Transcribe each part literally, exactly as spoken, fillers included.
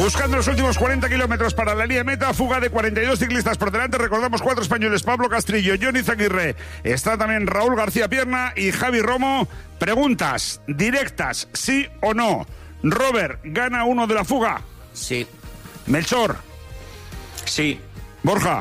Buscando los últimos cuarenta kilómetros para la línea de meta, fuga de cuarenta y dos ciclistas por delante. Recordamos cuatro españoles: Pablo Castrillo, Johnny Zaguirre, está también Raúl García Pierna y Javi Romo. Preguntas directas, sí o no. Robert, ¿gana uno de la fuga? Sí. Melchor. Sí. Borja.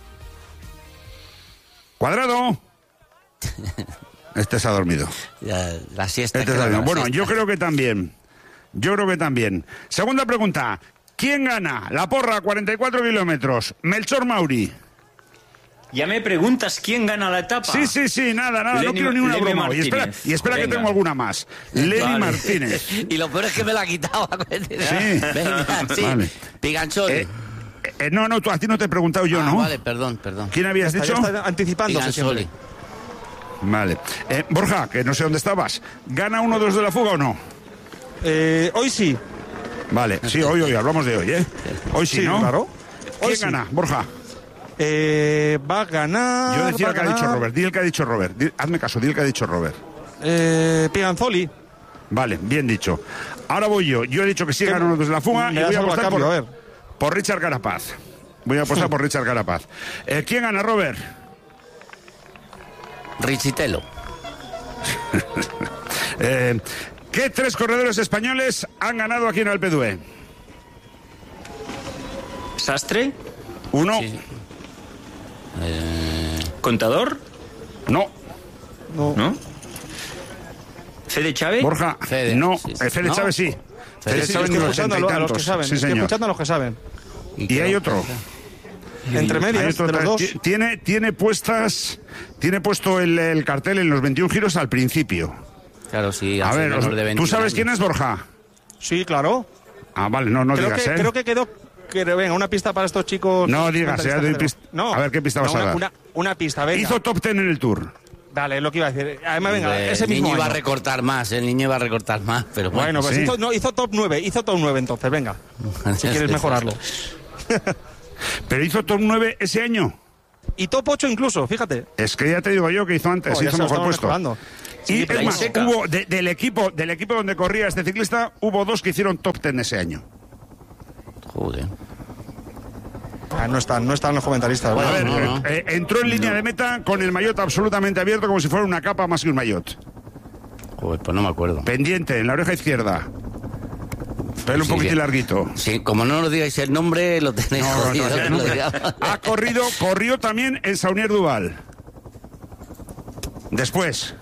Cuadrado. Este se ha dormido. Ya, la siesta. Este se ha dormido. Bueno, yo creo que también. Yo creo que también. Segunda pregunta. ¿Quién gana la porra a cuarenta y cuatro kilómetros? Melchor Mauri. ¿Ya me preguntas quién gana la etapa? Sí, sí, sí, nada, nada, Lenny, no quiero ni una Lenny broma. Martínez. Y espera, y espera que Venga. tengo alguna más. Lenny Vale. Martínez. Y lo peor es que me la ha quitado. Sí. Venga, sí. Vale. Piganchoni. Eh, eh, no, no, tú, a ti no te he preguntado yo, ah, ¿no? vale, perdón, perdón. ¿Quién habías Está, dicho? ya está anticipándose Piganchoni. siempre. Vale. Eh, Borja, que no sé dónde estabas. ¿Gana uno de los de la fuga o no? Eh, hoy sí. Vale, sí, hoy, hoy, hablamos de hoy, ¿eh? Hoy sí, Sí, ¿no? claro. ¿Quién Hoy sí. gana, Borja? Eh, va a ganar... Yo decía va el que a ha dicho ganar, Robert. Di el que ha dicho Robert. Di- hazme caso, di el que ha dicho Robert. Eh, Piganzoli. Vale, bien dicho. Ahora voy yo. Yo he dicho que sí ¿Qué- gana uno de la fuga me y das voy a algo a apostar cambio? por, A ver. por Richard Carapaz. Voy a apostar por Richard Carapaz. Eh, ¿Quién gana, Robert? Richitelo. Eh, ¿Qué tres corredores españoles han ganado aquí en Alpe d'Huez? ¿Sastre? Uno. Sí. Eh, ¿Contador? No. No. ¿No? ¿Fede Chávez? Borja. Fede, No. sí, sí. Eh, Fede ¿No? Chávez sí. Fede Fede sí, Chávez Estoy en los escuchando ochenta y a los que tantos. saben. Sí, Estoy señor. escuchando a los que saben. Y creo- hay otro. Entre Hay medias otro de los tra- dos. ti- Tiene, tiene puestas, tiene puesto el, el cartel en los veintiún giros al principio. Claro, sí. A hace ver, menos os- de ¿tú veintiún sabes años. quién es Borja? Sí, claro. Ah, vale, no, no creo, digas, que, ¿eh? creo que quedó... Que, venga, una pista para estos chicos. No digas, ya doy comentaristas. pist- No. a ver, ¿qué pista vas No, a una, dar? Una, una pista, venga. Hizo top ten en el Tour. Vale, es lo que iba a decir. Además, venga, Hombre, ese el mismo niño iba a año. recortar más, el niño iba a recortar más, pero bueno. Bueno, pues sí. hizo, no, hizo top nueve, hizo top nueve entonces, venga. Si quieres mejorarlo. Pero hizo top nueve ese año. Y top ocho incluso, fíjate. Es que ya te digo yo que hizo antes, Oh, ya hizo se lo mejor estaban puesto. mejorando. Y Sí, pero es ahí más, seca. hubo de- del equipo del equipo donde corría este ciclista, hubo dos que hicieron top ten ese año. Joder. Ah, no están, no están los comentaristas. A Bueno, ver, no, no. eh, entró en línea de meta con el maillot absolutamente abierto como si fuera una capa más que un maillot. Joder, pues no me acuerdo. Pendiente, en la oreja izquierda. Pelo un Sí, poquitín bien. larguito. Sí, como no nos digáis el nombre, lo tenéis No, no, jodido, no, que no, lo no. digamos. Ha corrido, corrió también en Saunier Duval. Después.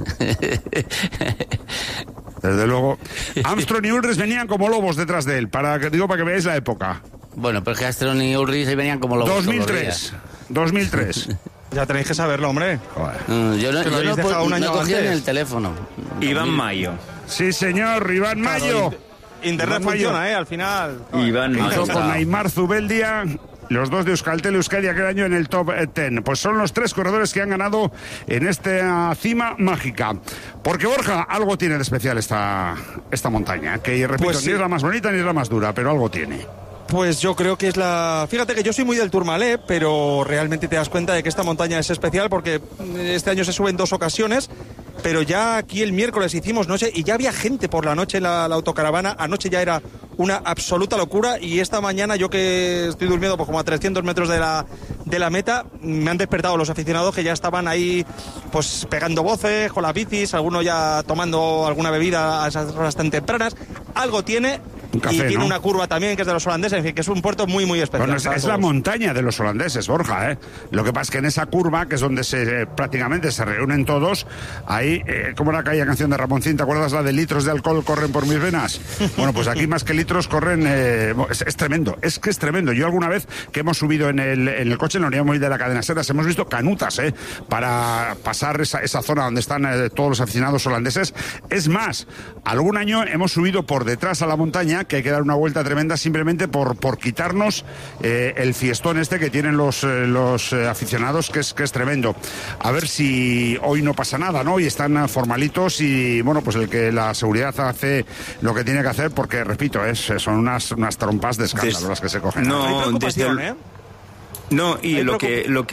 Desde luego. Armstrong y Ulrich venían como lobos detrás de él, para que digo para que veáis la época. Bueno, pero es que Astron y Ulrich se venían como los dos mil tres. dos mil tres. ya tenéis que saberlo, hombre. Joder. Mm, Yo no, Que lo yo habéis no, dejado puedo- un no he año cogido ni antes. el teléfono. Iván Mayo. Sí, señor, Iván Mayo. Internet Iván Mayo. funciona, ¿eh? Al final. Iván Que Mayo. hizo con Neymar Zubeldia, los dos de Euskaltel Euskadi aquel año en el top diez. Pues son los tres corredores que han ganado en esta cima mágica. Porque Borja, algo tiene de especial esta, esta montaña, que repito, Pues sí. ni es la más bonita ni es la más dura, pero algo tiene. Pues yo creo que es la... Fíjate que yo soy muy del Tourmalet, pero realmente te das cuenta de que esta montaña es especial porque este año se sube en dos ocasiones, pero ya aquí el miércoles hicimos noche y ya había gente por la noche en la, la autocaravana. Anoche ya era una absoluta locura y esta mañana yo que estoy durmiendo pues como a trescientos metros de la, de la meta, me han despertado los aficionados que ya estaban ahí pues pegando voces con las bicis, algunos ya tomando alguna bebida a esas horas tan tempranas. Algo tiene... Un café, y tiene ¿no? una curva también que es de los holandeses, en fin, que es un puerto muy, muy especial. Bueno, es, para es la todos. montaña de los holandeses, Borja, ¿eh? Lo que pasa es que en esa curva, que es donde se eh, prácticamente se reúnen todos, ahí, eh, ¿cómo era aquella canción de Ramoncín? ¿Te acuerdas la de litros de alcohol corren por mis venas? Bueno, pues aquí más que litros corren... eh, es, es tremendo, es que es tremendo. Yo alguna vez que hemos subido en el, en el coche, en la unidad móvil de la cadena Seras, hemos visto canutas, ¿eh? Para pasar esa, esa zona donde están eh, todos los aficionados holandeses. Es más, algún año hemos subido por detrás a la montaña, que hay que dar una vuelta tremenda simplemente por, por quitarnos eh, el fiestón este que tienen los, eh, los eh, aficionados, que es, que es tremendo. A ver si hoy no pasa nada, ¿no? Y están eh, formalitos y, bueno, pues el que la seguridad hace lo que tiene que hacer, porque, repito, es, son unas, unas trompas de escándalo Des- las que se cogen. No, Hay preocupación, desde ¿eh? No, y Hay lo preocup- que, lo que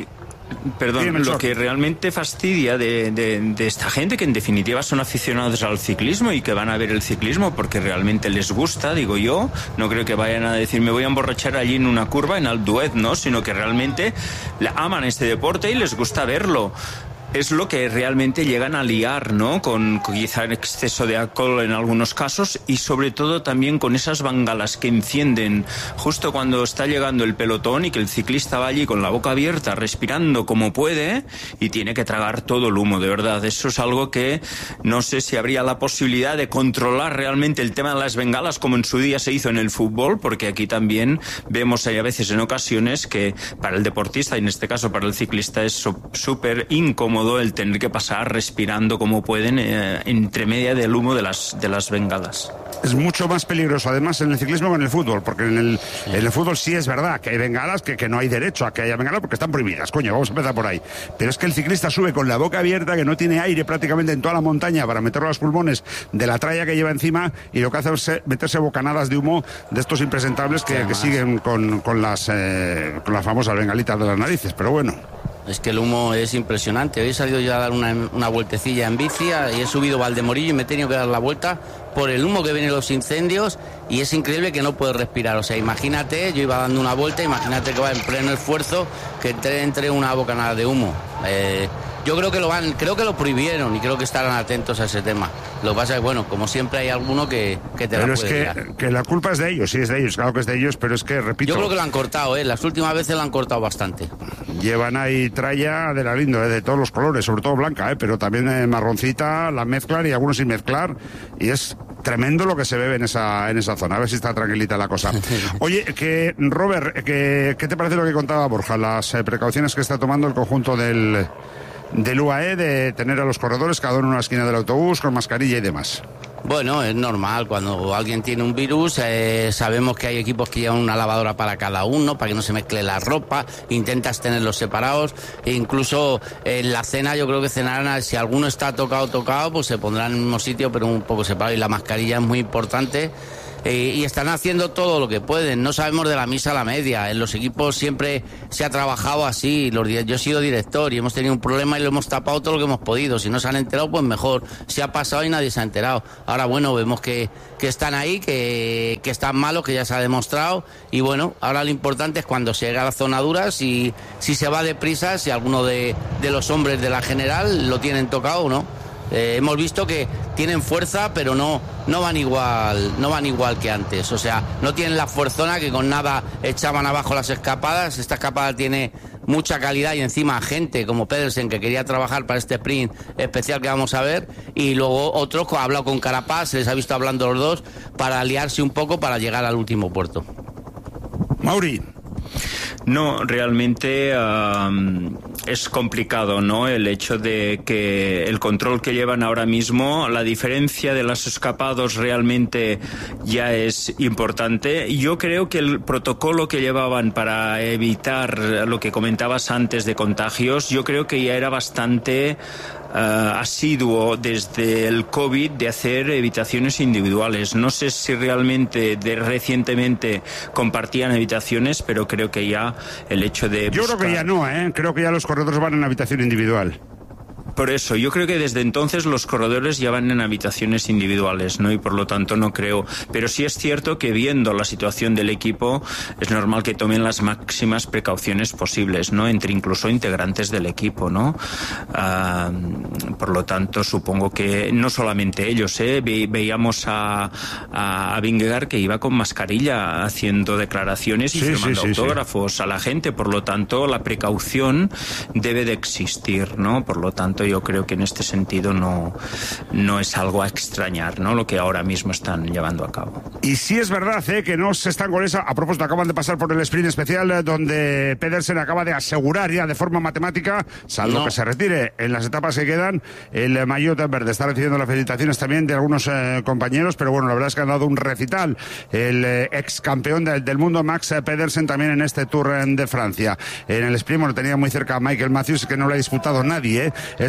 Perdón, Dime, lo Sor. que realmente fastidia de, de, de esta gente, que en definitiva son aficionados al ciclismo y que van a ver el ciclismo porque realmente les gusta, digo yo, no creo que vayan a decir me voy a emborrachar allí en una curva, en Alduet, ¿no? Sino que realmente aman este deporte y les gusta verlo. Es lo que realmente llegan a liar, ¿no? Con, con quizá exceso de alcohol en algunos casos y sobre todo también con esas bangalas que encienden justo cuando está llegando el pelotón y que el ciclista va allí con la boca abierta, respirando como puede y tiene que tragar todo el humo, de verdad. Eso es algo que no sé si habría la posibilidad de controlar realmente el tema de las bengalas como en su día se hizo en el fútbol, porque aquí también vemos hay a veces en ocasiones que para el deportista y en este caso para el ciclista es súper incómodo el tener que pasar respirando como pueden eh, entre media del humo de las, de las bengalas. Es mucho más peligroso, además, en el ciclismo que en el fútbol, porque en el, sí. en el fútbol sí es verdad que hay bengalas, que, que no hay derecho a que haya bengalas porque están prohibidas, coño, vamos a empezar por ahí. Pero es que el ciclista sube con la boca abierta, que no tiene aire prácticamente en toda la montaña para meterlo a los pulmones de la tralla que lleva encima, y lo que hace es meterse bocanadas de humo de estos impresentables que, sí, que siguen con, con, las, eh, con las famosas bengalitas de las narices, pero bueno. Es que el humo es impresionante. Hoy he salido yo a dar una, una vueltecilla en bici y he subido Valdemorillo y me he tenido que dar la vuelta por el humo que vienen los incendios y es increíble que no puedes respirar. O sea, imagínate, yo iba dando una vuelta, imagínate que va en pleno esfuerzo, que entre, entre una bocanada de humo. Eh, yo creo que lo van, creo que lo prohibieron y creo que estarán atentos a ese tema. Lo que pasa es, bueno, como siempre hay alguno que, que te pero la es puede que, tirar. que la culpa es de ellos, sí es de ellos, claro que es de ellos, pero es que, repito... Yo creo que lo han cortado, ¿eh? Las últimas veces lo han cortado bastante. Llevan ahí tralla de la lindo, ¿eh? De todos los colores, sobre todo blanca, ¿eh? Pero también eh, marroncita, la mezclan y algunos sin mezclar, y es tremendo lo que se bebe en esa, en esa zona. A ver si está tranquilita la cosa. Oye, que Robert, que, ¿qué te parece lo que contaba Borja? Las eh, precauciones que está tomando el conjunto del... del U A E, de tener a los corredores cada uno en una esquina del autobús con mascarilla y demás. Bueno, es normal, cuando alguien tiene un virus, eh, sabemos que hay equipos que llevan una lavadora para cada uno, para que no se mezcle la ropa, intentas tenerlos separados, e incluso en la cena yo creo que cenarán, si alguno está tocado, tocado, pues se pondrán en el mismo sitio, pero un poco separado, y la mascarilla es muy importante. Eh, y están haciendo todo lo que pueden. No sabemos de la misa a la media. En los equipos siempre se ha trabajado así. Los, yo he sido director y hemos tenido un problema y lo hemos tapado todo lo que hemos podido. Si no se han enterado, pues mejor. Se ha pasado y nadie se ha enterado. Ahora, bueno, vemos que, que están ahí, que, que están malos, que ya se ha demostrado. Y bueno, ahora lo importante es cuando se llega a la zona dura, si, si se va deprisa, si alguno de, de los hombres de la general lo tienen tocado o no. Eh, hemos visto que tienen fuerza, pero no no van igual no van igual que antes. O sea, no tienen la fuerzona que con nada echaban abajo las escapadas. Esta escapada tiene mucha calidad y encima gente como Pedersen, que quería trabajar para este sprint especial que vamos a ver, y luego otros que ha hablado con Carapaz, se les ha visto hablando los dos para aliarse un poco para llegar al último puerto. Mauri. No, realmente um, es complicado, ¿no? El hecho de que el control que llevan ahora mismo, la diferencia de los escapados realmente ya es importante. Yo creo que el protocolo que llevaban para evitar lo que comentabas antes de contagios, yo creo que ya era bastante Uh, asiduo desde el COVID de hacer habitaciones individuales. No sé si realmente de recientemente compartían habitaciones, pero creo que ya el hecho de Yo buscar... creo que ya no, ¿eh? Creo que ya los corredores van en habitación individual. Por eso, yo creo que desde entonces los corredores ya van en habitaciones individuales, ¿no? Y por lo tanto no creo. Pero sí es cierto que viendo la situación del equipo, es normal que tomen las máximas precauciones posibles, ¿no? Entre incluso integrantes del equipo, ¿no? Uh, por lo tanto, supongo que no solamente ellos, ¿eh? Ve, veíamos a, a, a Vingegaard que iba con mascarilla haciendo declaraciones y sí, firmando sí, sí, autógrafos sí. a la gente. Por lo tanto, la precaución debe de existir, ¿no? Por lo tanto, yo creo que en este sentido no, no es algo a extrañar, ¿no? Lo que ahora mismo están llevando a cabo. Y sí es verdad, ¿eh? Que no se están con esa... A propósito, acaban de pasar por el sprint especial eh, donde Pedersen acaba de asegurar ya de forma matemática, salvo no. que se retire en las etapas que quedan, el eh, maillot verde. Está recibiendo las felicitaciones también de algunos eh, compañeros, pero bueno, la verdad es que han dado un recital. El eh, ex campeón de, del mundo, Max Pedersen, también en este Tour de Francia. En el sprint lo tenía muy cerca a Michael Matthews, que no lo ha disputado nadie, ¿eh? Es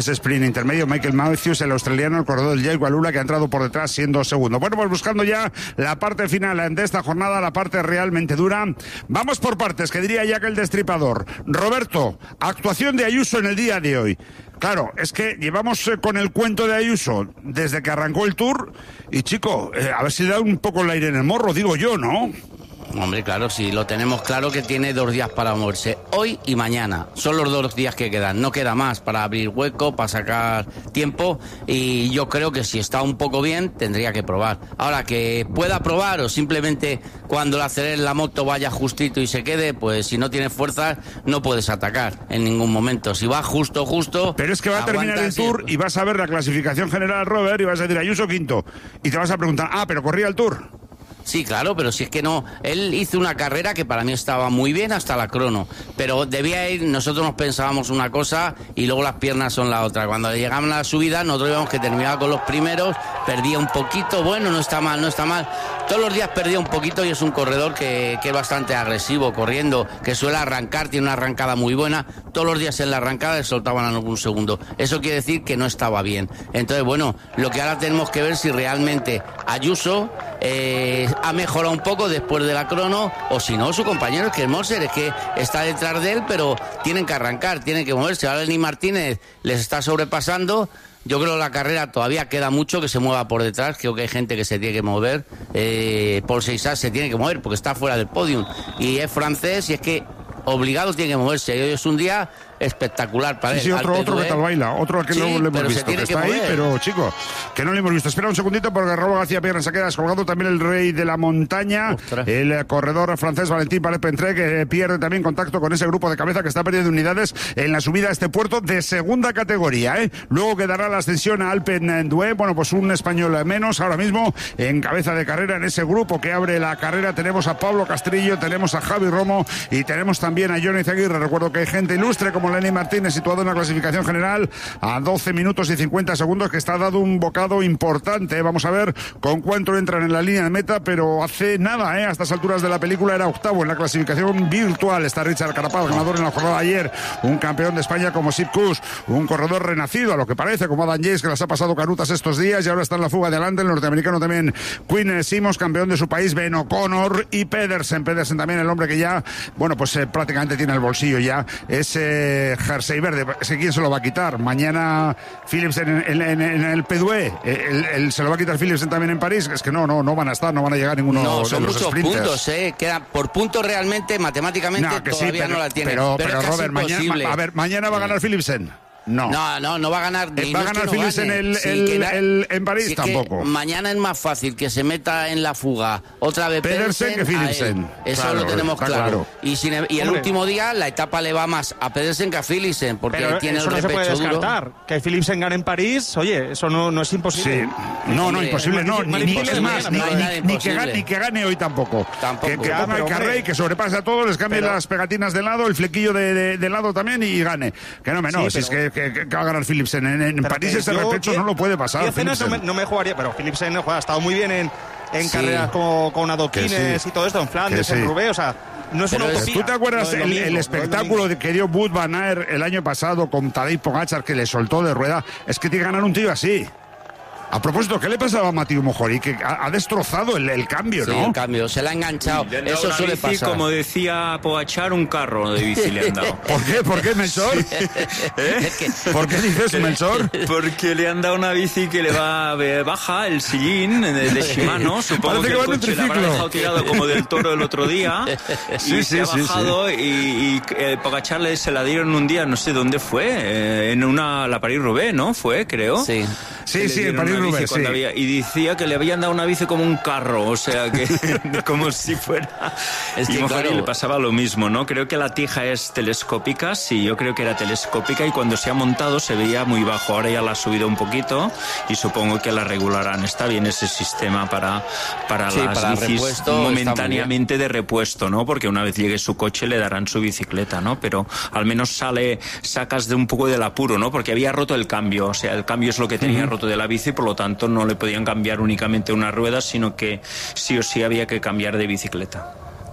ese sprint intermedio. Michael Matthews, el australiano, el corredor del Jake Walula, que ha entrado por detrás siendo segundo. Bueno, pues buscando ya la parte final de esta jornada, la parte realmente dura. Vamos por partes, que diría ya que el destripador. Roberto, actuación de Ayuso en el día de hoy. Claro, es que llevamos eh, con el cuento de Ayuso desde que arrancó el Tour y, chico, eh, a ver si le da un poco el aire en el morro, digo yo, ¿no? Hombre, claro, sí, lo tenemos claro que tiene dos días para moverse, hoy y mañana. Son los dos días que quedan, no queda más para abrir hueco, para sacar tiempo, y yo creo que si está un poco bien, tendría que probar. Ahora, que pueda probar o simplemente cuando le acelere la moto vaya justito y se quede, pues si no tienes fuerzas no puedes atacar en ningún momento. Si va justo, justo... Pero es que va a terminar el Tour y vas a ver la clasificación general, Robert, y vas a decir Ayuso quinto, y te vas a preguntar, ah, pero corría el Tour. Sí, claro, pero si es que no, él hizo una carrera que para mí estaba muy bien hasta la crono, pero debía ir, nosotros nos pensábamos una cosa y luego las piernas son la otra. Cuando llegamos a la subida, nosotros íbamos que terminaba con los primeros, perdía un poquito, bueno, no está mal, no está mal. Todos los días perdía un poquito y es un corredor que, que es bastante agresivo, corriendo, que suele arrancar, tiene una arrancada muy buena. Todos los días en la arrancada le soltaban algún segundo. Eso quiere decir que no estaba bien. Entonces, bueno, lo que ahora tenemos que ver si realmente Ayuso eh, ha mejorado un poco después de la crono, o si no, su compañero, que es Moser, es que está detrás de él, pero tienen que arrancar, tienen que moverse. Ahora Lenny Martínez les está sobrepasando. Yo creo que la carrera todavía queda mucho que se mueva por detrás. Creo que hay gente que se tiene que mover. Eh, Paul Seissat se tiene que mover porque está fuera del podium. Y es francés y es que obligado tiene que moverse. Hoy es un día espectacular para sí, él. Sí, otro, otro que tal baila, otro que sí, no le hemos visto, que, que está mover. Ahí, pero chico, que no le hemos visto. Espera un segundito porque Raúl García Pierna se queda descolgado, también el rey de la montaña, Ostras. el corredor francés Valentín Palepentrer, que pierde también contacto con ese grupo de cabeza que está perdiendo unidades en la subida a este puerto de segunda categoría, ¿eh? Luego quedará la ascensión a Alpendue, bueno, pues un español menos, ahora mismo en cabeza de carrera en ese grupo que abre la carrera. Tenemos a Pablo Castrillo, tenemos a Javi Romo y tenemos también a Johnny Zaguirre. Recuerdo que hay gente ilustre como Lenny Martínez, situado en la clasificación general a doce minutos y cincuenta segundos, que está dado un bocado importante. Vamos a ver con cuánto entran en la línea de meta, pero hace nada, ¿eh? A estas alturas de la película era octavo en la clasificación virtual. Está Richard Carapaz, ganador en la jornada de ayer, un campeón de España como Sepp Kuss, un corredor renacido, a lo que parece, como Adam Yates, que las ha pasado canutas estos días y ahora está en la fuga adelante. El norteamericano también Quinn Simmons, campeón de su país, Ben O'Connor, y Pedersen. Pedersen también, el hombre que ya, bueno, pues eh, prácticamente tiene el bolsillo ya ese jersey verde. Es que ¿quién se lo va a quitar? Mañana Philipsen en, en, en el P D E, el, el, se lo va a quitar Philipsen también en París. Es que no, no, no van a estar, no van a llegar ninguno no, de son los muchos sprinters. puntos, eh, quedan por puntos realmente, matemáticamente no, que todavía sí, pero, no la tienen. Pero, pero, pero, pero Robert, mañana, a ver, mañana va a ganar Philipsen. No. no, no, no va a ganar. Eh, ¿Va a ganar no Phillips en, el, sí, el, da, el, en París? Sí, tampoco. Mañana es más fácil que se meta en la fuga otra vez Pedersen, Pedersen que Philipsen. Eso claro, lo tenemos claro. claro. Y, sin, y el último día la etapa le va más a Pedersen que a Philipsen, porque pero tiene eso el no repecho se puede descartar. duro. Que Philipsen gane en París, oye, eso no, no es imposible. Sí. No, no, imposible, no. Ni, ni, es más, ni, no ni, ni, que gane, ni que gane hoy tampoco. Tampoco. Que, que ya, ponga el carrey, que sobrepase a todos, les cambie pero, las pegatinas de lado, el flequillo de, de, de lado también y gane. Que no, menos, sí, pero, es que, que, que va a ganar Philipsen en, en París, ese yo, repecho no lo puede pasar. No me, no me jugaría, pero Philipsen no juega, ha estado muy bien en, en sí. carreras como con Adoquines sí. y todo esto, en Flandes, sí. en Roubaix, o sea, no es pero una utopía. ¿Tú te acuerdas el, mismo, el espectáculo no que dio Wout van Aert el año pasado con Tadej Pogačar, que le soltó de rueda? Es que tiene que ganar un tío así. A propósito, ¿qué le pasaba a Mathieu Mohori? Que ha, ha destrozado el, el cambio, ¿no? Sí, el cambio, se le ha enganchado. Sí, eso suele bici, pasar. Como decía Pogačar, un carro de bici le han dado. ¿Por qué? ¿Por qué, Melchor? Sí. ¿Eh? ¿Por qué dices, Melchor? Porque le han dado una bici que le va baja, el sillín de, de Shimano. Supongo Parece que, que el coche le habrá dejado tirado como del Toro el otro día. Sí, y sí, se ha sí, bajado sí. y, y eh, Pogačar le, se la dieron un día, no sé dónde fue, eh, en una la París-Roubaix, ¿no? Fue, creo. Sí. Sí, sí, en París-Roubaix, sí. Había, y decía que le habían dado una bici como un carro, o sea, que como si fuera... Es que, y Mohori claro, le pasaba lo mismo, ¿no? Creo que la tija es telescópica, sí, yo creo que era telescópica y cuando se ha montado se veía muy bajo. Ahora ya la ha subido un poquito y supongo que la regularán. Está bien ese sistema para, para sí, las para bicis repuesto, momentáneamente de repuesto, ¿no? Porque una vez llegue su coche le darán su bicicleta, ¿no? Pero al menos sale, sacas de un poco del apuro, ¿no? Porque había roto el cambio, o sea, el cambio es lo que tenía uh-huh. roto de la bici, por lo tanto no le podían cambiar únicamente una rueda, sino que sí o sí había que cambiar de bicicleta.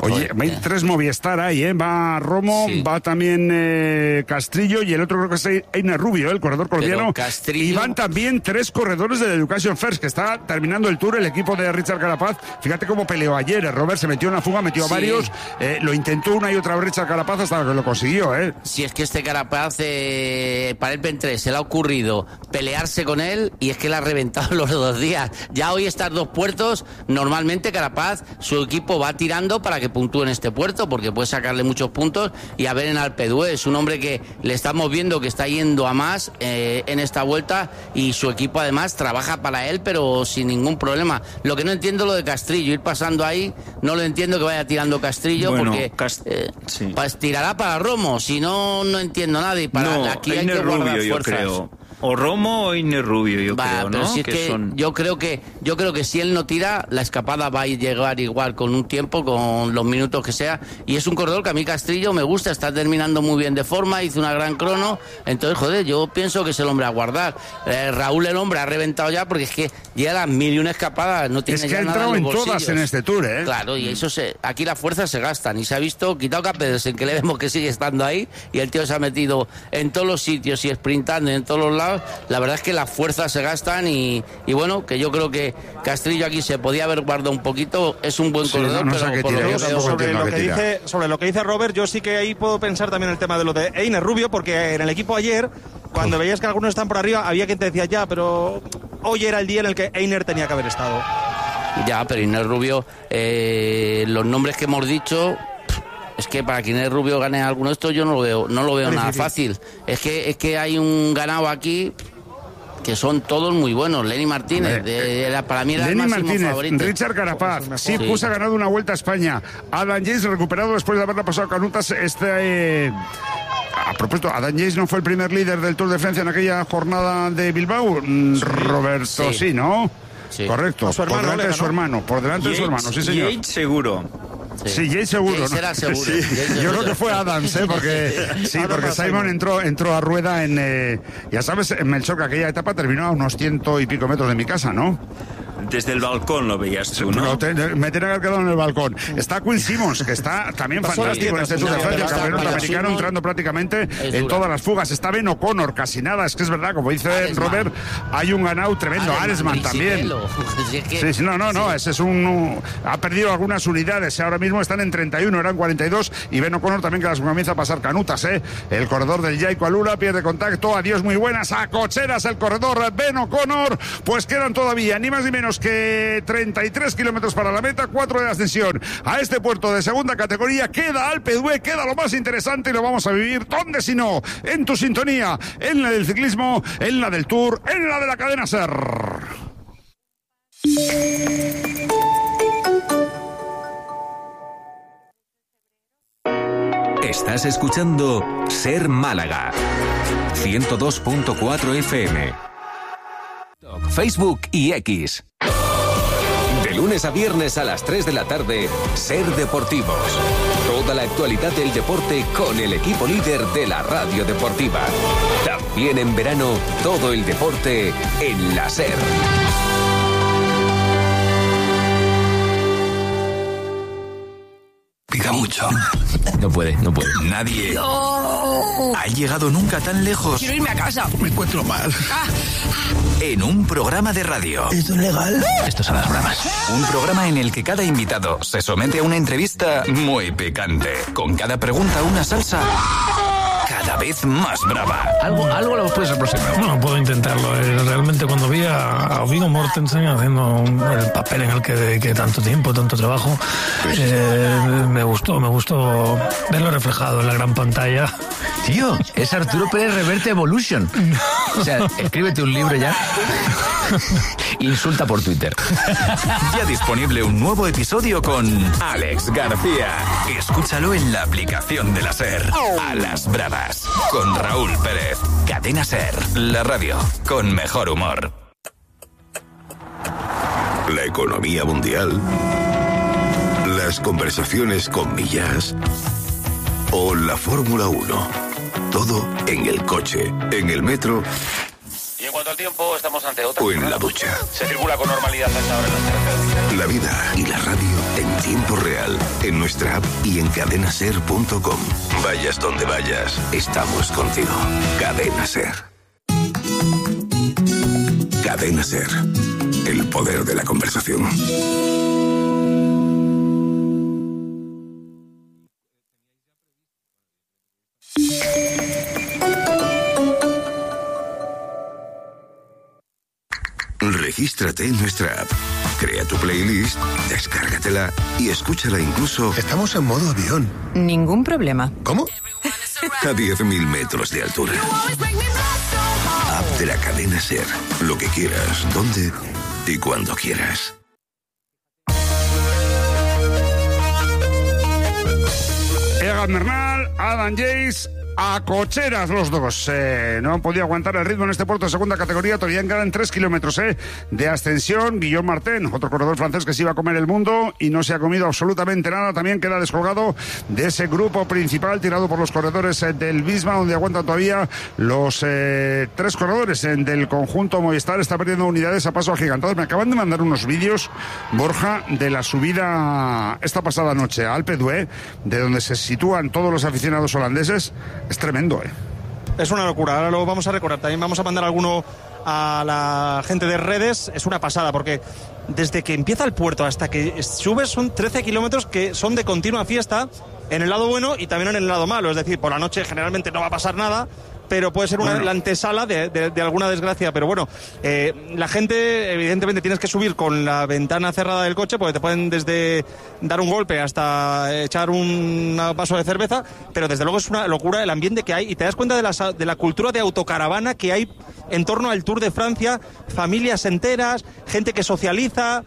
Oye, Joder, hay tres Movistar ahí, ¿eh? Va Romo, sí. va también eh, Castrillo y el otro creo que es Einer Rubio, ¿eh? El corredor colombiano. Castrillo... Y van también tres corredores de la Education First, que está terminando el Tour, el equipo de Richard Carapaz. Fíjate cómo peleó ayer, Robert se metió en la fuga, metió a Sí. varios, eh, lo intentó una y otra vez Richard Carapaz hasta que lo consiguió, ¿eh? Si es que este Carapaz, eh, para el Pen tres, se le ha ocurrido pelearse con él y es que le ha reventado los dos días. Ya hoy estas dos puertos, normalmente Carapaz, su equipo va tirando para que puntúe en este puerto, porque puede sacarle muchos puntos. Y a ver en Alpe d'Huez, es un hombre que le estamos viendo que está yendo a más eh, en esta vuelta, y su equipo además trabaja para él, pero sin ningún problema. Lo que no entiendo lo de Castrillo, ir pasando ahí, no lo entiendo que vaya tirando Castrillo, Bueno, porque Cast- eh, sí. pues tirará para Romo, si no, no entiendo nada. Y para No, aquí hay Einer que guardar Rubio, yo fuerzas. creo. O Romo o Einer Rubio, yo Va, creo, pero ¿no? si es que son... yo creo que yo creo que si él no tira, la escapada va a llegar igual, con un tiempo, con los minutos que sea. Y es un corredor que a mí Castrillo me gusta, está terminando muy bien de forma, hizo una gran crono. Entonces, joder, yo pienso que es el hombre a guardar. Eh, Raúl, el hombre, ha reventado ya, porque es que llega a las mil y una escapadas, no tiene Es que ya ha nada entrado en los todas bolsillos. en este Tour, ¿eh? Claro, y eso se, aquí las fuerzas se gastan, y se ha visto, quitado Capedersen, que le vemos que sigue estando ahí, y el tío se ha metido en todos los sitios y sprintando en todos los lados. La verdad es que las fuerzas se gastan, y, y bueno, que yo creo que Castrillo aquí se podía haber guardado un poquito, es un buen Sí, corredor, no, no sé a pero qué por lo tira, que yo veo- tampoco sobre entiendo lo, a que qué tira. dice, sobre lo que dice Robert, yo sí que ahí puedo pensar también el tema de lo de Einer Rubio, porque en el equipo ayer, cuando veías que algunos están por arriba, había quien te decía ya, pero hoy era el día en el que Einer tenía que haber estado. Ya, pero Inés Rubio, eh, los nombres que hemos dicho, es que para que Inés Rubio gane alguno de estos yo no lo veo, no lo veo Es nada difícil. fácil. Es que es que hay un ganado aquí que son todos muy buenos. Lenny Martínez, de, de la- para mí era el Lenny máximo Martínez, favorito. Richard Carapaz, Sí. Sipus ha ganado una Vuelta a España, Adam Yates recuperado después de haberla pasado a Canutas. Este, eh, a propósito, Adam Yates no fue el primer líder del Tour de Francia en aquella jornada de Bilbao. Mm, Roberto, sí, Sí. ¿no? Sí. Correcto, A su hermano por delante le de su ganó. hermano, por delante de su hermano, sí señor. Yates seguro. Sí, Yates seguro, Yates ¿no? era seguro. Sí. Yates Yo seguro. creo que fue Adams, ¿eh? Porque, sí, Adams porque a Simon Simon. entró, entró a rueda en... eh, ya sabes, en Melchor, que aquella etapa terminó a unos ciento y pico metros de mi casa, ¿no? Desde el balcón lo veías tú, Pero ¿no? te- me tenía que haber quedado en el balcón. Está Quinn Simmons, que está también Pasó fantástico en las este Tour de no, Francia, el pero campeón está- americano Simmons entrando prácticamente es en dura. todas las fugas. Está Ben O'Connor, casi nada. Es que es verdad, como dice Aresman. Robert, hay un ganado tremendo. Aresman también. Ricciello. Si es que- Sí, sí, no, no, no, ese es un... un- ha perdido algunas unidades, ahora mismo están en treinta y uno, eran cuarenta y dos, y Ben O'Connor también que las comienza a pasar canutas, ¿eh? El corredor del Jaico Alula pierde contacto, adiós muy buenas, a cocheras el corredor Ben O'Connor, pues quedan todavía ni más ni menos que treinta y tres kilómetros para la meta, cuatro de ascensión a este puerto de segunda categoría, queda Alpe d'Huez, queda lo más interesante y lo vamos a vivir, ¿dónde si no? En tu sintonía, en la del ciclismo, en la del Tour, en la de la cadena SER. Estás escuchando Ser Málaga ciento dos punto cuatro F M. Facebook y X. De lunes a viernes a las tres de la tarde, Ser Deportivos. Toda la actualidad del deporte con el equipo líder de la radio deportiva. También en verano, todo el deporte en la Ser. Pica mucho. No puede, no puede. Nadie ha llegado nunca tan lejos. Quiero irme a casa. Me encuentro mal. Ah, En un programa de radio. ¿Esto es legal? Esto es a las bravas. Un programa en el que cada invitado se somete a una entrevista muy picante. Con cada pregunta una salsa cada vez más brava. Algo, algo lo puedes aproximar. Bueno, puedo intentarlo. Eh, Realmente cuando vi a, a Viggo Mortensen haciendo un- el papel en el que dediqué tanto tiempo, tanto trabajo, eh, me gustó, me gustó verlo reflejado en la gran pantalla. Tío, es Arturo Pérez Reverte Evolution. O sea, escríbete un libro ya. Insulta por Twitter. Ya disponible un nuevo episodio con Alex García. Escúchalo en la aplicación de la SER. A las bravas. Con Raúl Pérez. Cadena SER. La radio con mejor humor. La economía mundial, las conversaciones con Millas o la Fórmula uno. Todo en el coche, en el metro Y en cuanto al tiempo, estamos ante otra. o en la ducha. Se circula con normalidad hasta ahora en las carreteras. La vida y la radio en tiempo real, en nuestra app y en cadena ser punto com. Vayas donde vayas, estamos contigo. Cadena Ser. Cadena Ser. El poder de la conversación. Regístrate en nuestra app, crea tu playlist, descárgatela y escúchala incluso... Estamos en modo avión. Ningún problema. ¿Cómo? A diez mil metros de altura. App de la cadena Ser. Lo que quieras, donde y cuando quieras. Egan Bernal, Adam Yates, a cocheras los dos. Eh, no han podido aguantar el ritmo en este puerto de segunda categoría. Todavía quedan tres kilómetros eh, de ascensión. Guillaume Martin, otro corredor francés que se iba a comer el mundo y no se ha comido absolutamente nada. También queda descolgado de ese grupo principal tirado por los corredores eh, del Visma, donde aguantan todavía los eh, tres corredores eh, del conjunto Movistar. Está perdiendo unidades a paso agigantado. Me acaban de mandar unos vídeos, Borja, de la subida esta pasada noche a Alpe d'Huez, de donde se sitúan todos los aficionados holandeses. Es tremendo, ¿eh? Es una locura, ahora lo vamos a recordar. También vamos a mandar alguno a la gente de redes. Es una pasada, porque desde que empieza el puerto hasta que subes son trece kilómetros que son de continua fiesta, en el lado bueno y también en el lado malo. Es decir, por la noche generalmente no va a pasar nada, pero puede ser una bueno. la antesala de, de, de alguna desgracia. Pero bueno, eh, la gente, evidentemente, tienes que subir con la ventana cerrada del coche, porque te pueden desde dar un golpe hasta echar un vaso de cerveza, pero desde luego es una locura el ambiente que hay, y te das cuenta de la, de la cultura de autocaravana que hay en torno al Tour de Francia. Familias enteras, gente que socializa,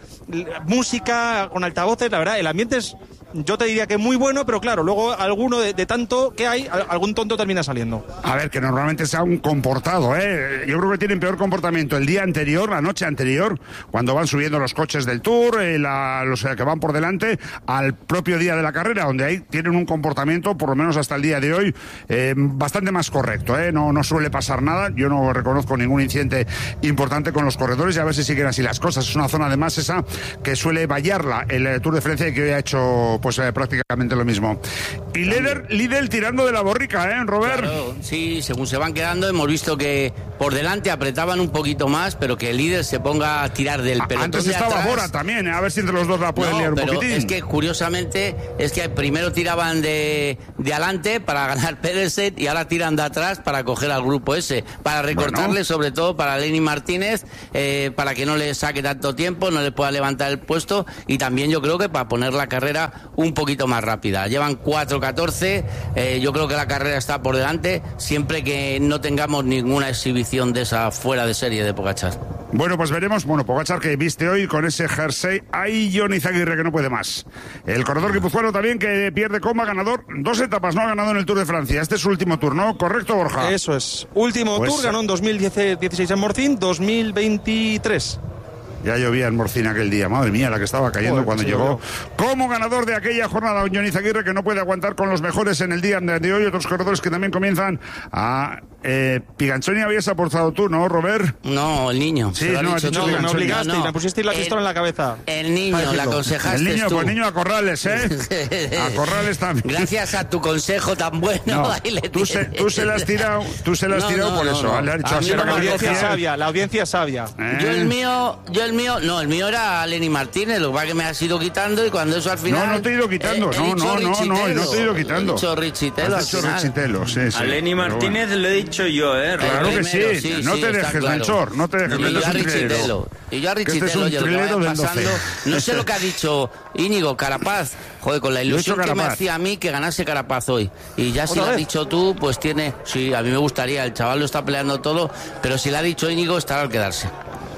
música con altavoces. La verdad, el ambiente es, yo te diría que muy bueno, pero claro, luego alguno de, de tanto que hay, algún tonto termina saliendo. A ver, que normalmente sea un comportado, ¿eh? Yo creo que tienen peor comportamiento el día anterior, la noche anterior, cuando van subiendo los coches del Tour, eh, la, los que van por delante, al propio día de la carrera, donde ahí tienen un comportamiento, por lo menos hasta el día de hoy, eh, bastante más correcto, ¿eh? No, no suele pasar nada. Yo no reconozco ningún incidente importante con los corredores, y a ver si siguen así las cosas. Es una zona además esa que suele vallarla el eh, Tour de Francia, y que hoy ha hecho pues eh, prácticamente lo mismo. Y líder, líder tirando de la borrica, ¿eh, Robert? Claro, sí, según se van quedando hemos visto que por delante apretaban un poquito más, pero que el líder se ponga a tirar del pelotón. Antes de estaba atrás. Bora también, ¿eh? A ver si entre los dos la pueden no, liar un pero poquitín. Es que curiosamente es que primero tiraban de, de adelante para ganar Pedersen, y ahora tiran de atrás para coger al grupo ese, para recortarle, bueno, sobre todo para Lenny Martínez, eh, para que no le saque tanto tiempo, no le pueda levantar el puesto, y también yo creo que para poner la carrera un poquito más rápida. Llevan cuatro catorce, eh, yo creo que la carrera está por delante, siempre que no tengamos ninguna exhibición de esa fuera de serie de Pogačar. Bueno, pues veremos. Bueno, Pogačar, que viste hoy con ese jersey. Ahí Jon Izagirre, que no puede más. El corredor guipuzcoano también, que pierde coma, ganador. Dos etapas, no ha ganado en el Tour de Francia. Este es su último tour, ¿no? ¿Correcto, Borja? Eso es. Último pues, tour, ganó en dos mil dieciséis en Morcín, dos mil veintitrés. Ya llovía en Morcín aquel día, madre mía, la que estaba cayendo Joder, cuando sí, llegó yo. Como ganador de aquella jornada, Jon Izagirre, que no puede aguantar con los mejores en el día de hoy. Otros corredores que también comienzan a... Eh, Piganzoni habías aportado tú, ¿no, Robert? No, el niño. Sí, no, has dicho no, me obligaste, no, no. y me pusiste la pistola el, en la cabeza. El niño, la aconsejaste El niño, tú. pues niño a Corrales, ¿eh? A Corrales también. Gracias a tu consejo tan bueno. No, ahí le tú, se, tú se la has tirado, tú se la has no, tirado no, por no, eso. No. Le has dicho a así la audiencia sabia, la audiencia sabia. ¿Eh? Yo el mío, yo el mío, no, el mío era Lenny Martínez, lo que pasa que me has ido quitando, y cuando eso al final... No, no te he ido quitando, eh, no, no, no, no, no te he ido quitando. He dicho Richitelo Has dicho Richitelo, sí, sí. A Lenny Martínez bueno. Lo he dicho yo, ¿eh? Claro que sí, sí, no sí, te dejes, claro. Melchor, no te dejes. Y yo a Richitelo, y yo a Richitelo, este es un yo lo que pasando, no sé lo que ha dicho Íñigo Carapaz, joder, con la ilusión que me hacía a mí que ganase Carapaz hoy, y ya si lo has dicho tú, pues tiene, sí, a mí me gustaría, el chaval lo está peleando todo, pero si lo ha dicho Íñigo, estará al quedarse.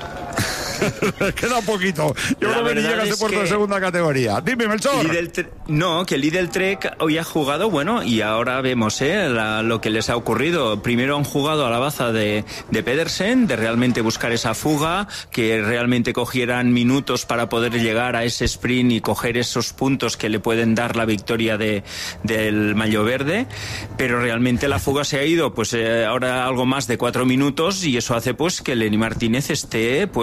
Queda un poquito. Yo creo que ni llega a ese puerto de segunda categoría. Dime, Melchor. Lidl, no, que Lidl Trek hoy ha jugado, bueno, y ahora vemos eh, la, lo que les ha ocurrido. Primero han jugado a la baza de, de Pedersen, de realmente buscar esa fuga, que realmente cogieran minutos para poder llegar a ese sprint y coger esos puntos que le pueden dar la victoria de, del maillot verde, pero realmente la fuga se ha ido, pues eh, ahora algo más de cuatro minutos, y eso hace pues que Lenny Martínez esté pues pasado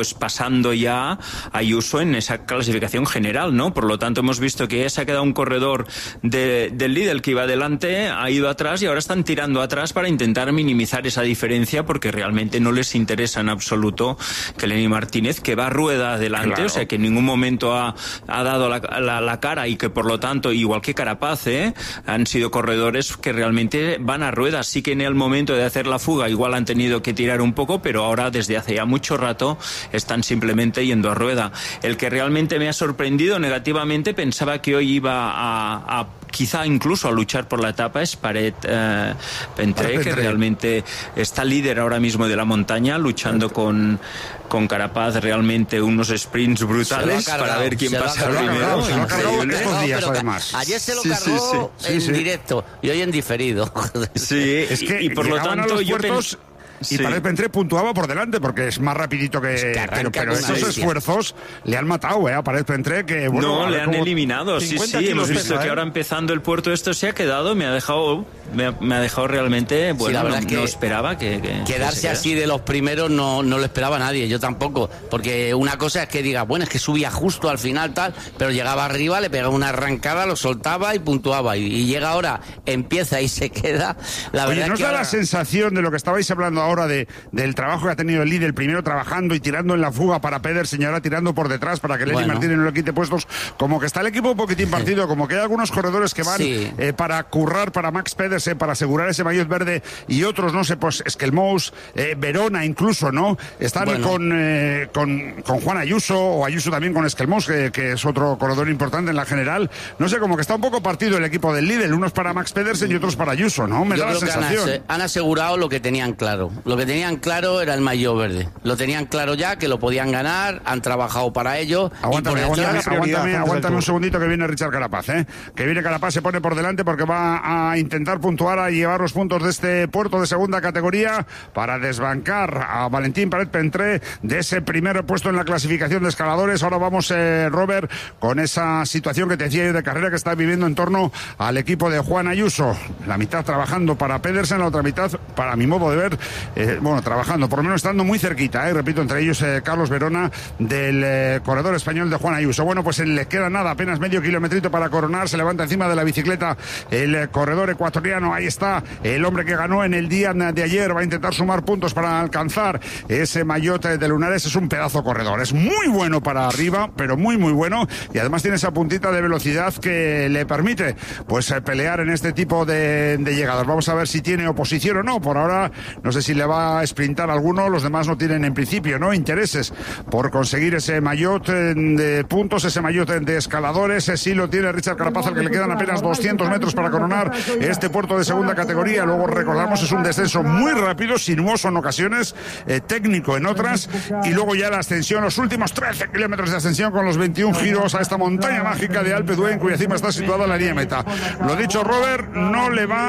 alcanzando ya a Ayuso en esa clasificación general, ¿no? Por lo tanto, hemos visto que ya se ha quedado un corredor de, del líder que iba adelante, ha ido atrás y ahora están tirando atrás para intentar minimizar esa diferencia, porque realmente no les interesa en absoluto que Lenny Martínez, que va a rueda adelante, claro. O sea, que en ningún momento ha, ha dado la, la, la cara, y que por lo tanto, igual que Carapaz, ¿eh? han sido corredores que realmente van a rueda. Sí que en el momento de hacer la fuga igual han tenido que tirar un poco, pero ahora desde hace ya mucho rato están simplemente yendo a rueda. El que realmente me ha sorprendido negativamente, pensaba que hoy iba a, a quizá incluso a luchar por la etapa, es Paret eh, Pentré, que realmente está líder ahora mismo de la montaña, luchando con, con Carapaz, realmente unos sprints brutales para ver quién pasa primero. Se lo ha cargado estos días, además. Ayer se lo Sí, sí, cargó sí. en Sí, sí. directo y hoy en diferido. Sí, Es que y, y por lo llegaban a tanto los yo puertos pen- y Sí. Paret Pentré puntuaba por delante porque es más rapidito que... que arranca pero pero con una esos bestia. esfuerzos le han matado, ¿eh? A Paret Pentré, que bueno... No, a le ver han cómo- eliminado, sí, cincuenta sí, kilos hemos visto pesa, que ¿eh? ahora empezando el puerto esto se ha quedado, me ha dejado, me ha, me ha dejado realmente, bueno, la verdad no, es que no esperaba que... que- que Quedarse se así quedase. de los primeros no, no lo esperaba nadie, yo tampoco, porque una cosa es que diga, bueno, es que subía justo al final tal, pero llegaba arriba, le pegaba una arrancada, lo soltaba y puntuaba, y, y llega ahora, empieza y se queda. La Oye, verdad ¿nos es que da ahora- la sensación de lo que estabais hablando ahora de, del trabajo que ha tenido el líder, primero trabajando y tirando en la fuga para Pedersen y ahora tirando por detrás para que Lenny Bueno. Martínez no le quite puestos, como que está el equipo un poquitín partido, como que hay algunos corredores que van Sí. eh, para currar para Max Pedersen, para asegurar ese maillot verde, y otros, no sé, pues Esquelmous, eh, Verona incluso, ¿no? Están Bueno. con, eh, con, con Juan Ayuso, o Ayuso también con Esquelmous, que, que es otro corredor importante en la general. No sé, como que está un poco partido el equipo del líder, unos para Max Pedersen y otros para Ayuso, ¿no? Me Yo da la creo que han, sensación. ase- han asegurado lo que tenían claro. Lo que tenían claro era el maillot verde. Lo tenían claro ya, que lo podían ganar, han trabajado para ello. Aguántame, y por aguántame, detrás- aguántame, aguántame un segundito que viene Richard Carapaz, ¿eh? Que viene Carapaz, se pone por delante porque va a intentar puntuar, a llevar los puntos de este puerto de segunda categoría para desbancar a Valentín Paret Pentré de ese primer puesto en la clasificación de escaladores. Ahora vamos, eh, Robert, con esa situación que te decía yo de carrera que está viviendo en torno al equipo de Juan Ayuso. La mitad trabajando para Pedersen, la otra mitad, para mi modo de ver, eh, bueno, trabajando, por lo menos estando muy cerquita, eh, repito, entre ellos eh, Carlos Verona, del eh, corredor español de Juan Ayuso. Bueno, pues eh, le queda nada, apenas medio kilometrito para coronar, se levanta encima de la bicicleta el eh, corredor ecuatoriano, ahí está el hombre que ganó en el día de ayer, va a intentar sumar puntos para alcanzar ese maillot de Lunares. Es un pedazo corredor, es muy bueno para arriba, pero muy muy bueno, y además tiene esa puntita de velocidad que le permite pues eh, pelear en este tipo de, de llegadas. Vamos a ver si tiene oposición o no. Por ahora no sé si le va a sprintar alguno, los demás no tienen en principio no intereses por conseguir ese maillot eh, de puntos, ese maillot de escaladores. Eh, sí lo tiene Richard Carapaz, al que le quedan apenas doscientos metros para coronar este puerto de segunda categoría. Luego recordamos, es un descenso muy rápido, sinuoso en ocasiones, eh, técnico en otras, y luego ya la ascensión, los últimos trece kilómetros de ascensión con los veintiún giros a esta montaña mágica de Alpe d'Huez, cuya cima está situada la línea de meta. Lo dicho, Robert, no le va